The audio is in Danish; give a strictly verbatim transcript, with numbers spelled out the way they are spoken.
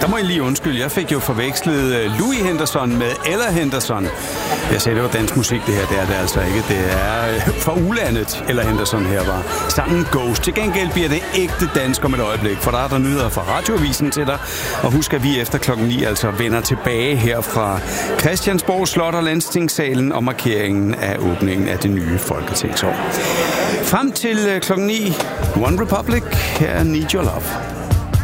Der må I lige undskylde, jeg fik jo forvekslet Louis Henderson med Ella Henderson. Jeg sagde, det var dansk musik, det her. Det er det altså ikke. Det er fra ulandet, Ella Henderson her var. Sangen Ghost. Til gengæld bliver det ægte dansk om et øjeblik, for der er der nyheder fra Radioavisen til dig. Og husk, at vi efter klokken ni altså vender tilbage her fra Christiansborg Slot og Landstingssalen og markeringen af åbningen af det nye Folketingsår. Frem til klokken ni, One Republic, her er Need Your Love.